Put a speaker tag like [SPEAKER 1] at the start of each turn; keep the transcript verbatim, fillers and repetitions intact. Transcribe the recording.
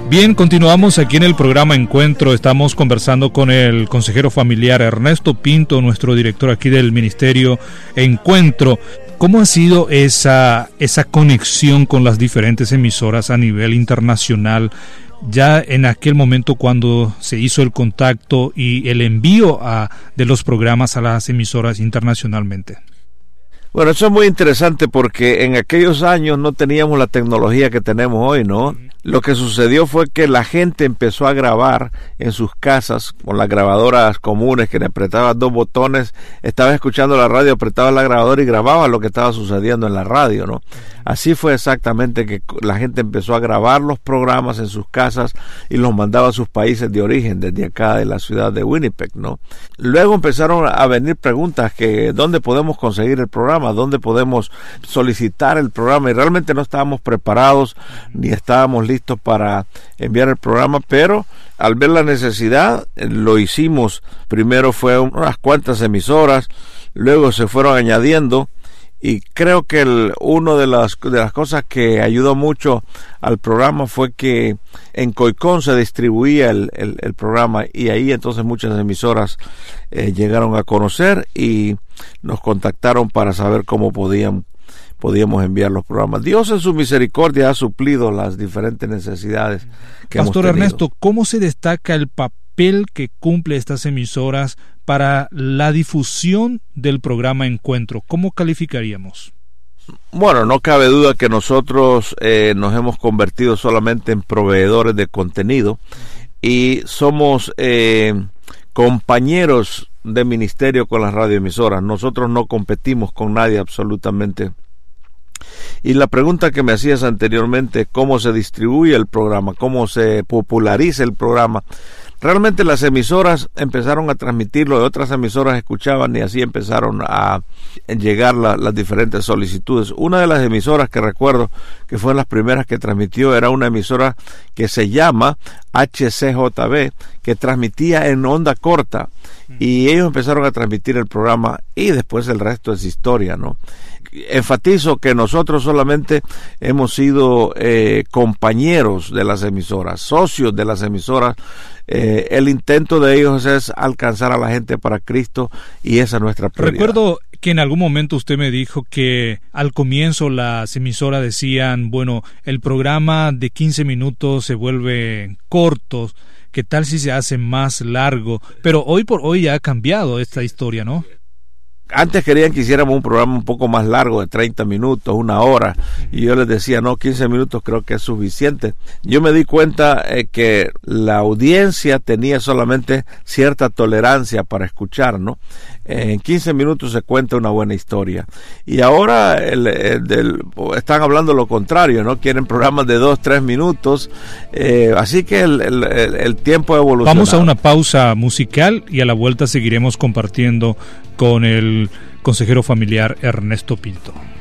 [SPEAKER 1] Bien, continuamos aquí en el programa Encuentro. Estamos conversando con el consejero familiar Ernesto Pinto, nuestro director aquí del Ministerio Encuentro. ¿Cómo ha sido esa, esa conexión con las diferentes emisoras a nivel internacional? Ya en aquel momento cuando se hizo el contacto y el envío a, de los programas a las emisoras internacionalmente.
[SPEAKER 2] Bueno, eso es muy interesante porque en aquellos años no teníamos la tecnología que tenemos hoy, ¿no? Lo que sucedió fue que la gente empezó a grabar en sus casas con las grabadoras comunes que le apretaban dos botones, estaba escuchando la radio, apretaba la grabadora y grababa lo que estaba sucediendo en la radio, ¿no? Así fue exactamente que la gente empezó a grabar los programas en sus casas y los mandaba a sus países de origen, desde acá de la ciudad de Winnipeg, ¿no? Luego empezaron a venir preguntas que ¿dónde podemos conseguir el programa? ¿Dónde podemos solicitar el programa? Y realmente no estábamos preparados ni estábamos listos para enviar el programa, pero al ver la necesidad lo hicimos. Primero fue unas cuantas emisoras, luego se fueron añadiendo, y creo que el, uno de las, de las cosas que ayudó mucho al programa fue que en Coicón se distribuía el, el, el programa, y ahí entonces muchas emisoras eh, llegaron a conocer y nos contactaron para saber cómo podían podíamos enviar los programas. Dios en su misericordia ha suplido las diferentes necesidades que hemos tenido.
[SPEAKER 1] Pastor Ernesto, ¿cómo se destaca el papel que cumple estas emisoras para la difusión del programa Encuentro? ¿Cómo calificaríamos?
[SPEAKER 2] Bueno, no cabe duda que nosotros eh, nos hemos convertido solamente en proveedores de contenido y somos eh, compañeros de ministerio con las radioemisoras. Nosotros no competimos con nadie absolutamente. Y la pregunta que me hacías anteriormente, ¿cómo se distribuye el programa? ¿Cómo se populariza el programa? Realmente las emisoras empezaron a transmitirlo, otras emisoras escuchaban y así empezaron a llegar la, las diferentes solicitudes. Una de las emisoras que recuerdo que fue las primeras que transmitió era una emisora que se llama H C J B, que transmitía en onda corta, y ellos empezaron a transmitir el programa y después el resto es historia, ¿no? Enfatizo que nosotros solamente hemos sido eh, compañeros de las emisoras, socios de las emisoras. Eh, el intento de ellos es alcanzar a la gente para Cristo y esa es nuestra prioridad.
[SPEAKER 1] Recuerdo que en algún momento usted me dijo que al comienzo las emisoras decían, bueno, el programa de quince minutos se vuelve corto, ¿qué tal si se hace más largo? Pero hoy por hoy ya ha cambiado esta historia, ¿no?
[SPEAKER 2] Antes querían que hiciéramos un programa un poco más largo, de treinta minutos, una hora, y yo les decía, no, quince minutos creo que es suficiente. Yo me di cuenta eh, que la audiencia tenía solamente cierta tolerancia para escuchar, ¿no? Eh, en quince minutos se cuenta una buena historia. Y ahora el, el del, están hablando lo contrario, ¿no? Quieren programas de dos, tres minutos, eh, así que el, el, el, el tiempo ha evolucionado.
[SPEAKER 1] Vamos a una pausa musical y a la vuelta seguiremos compartiendo con el consejero familiar Ernesto Pinto.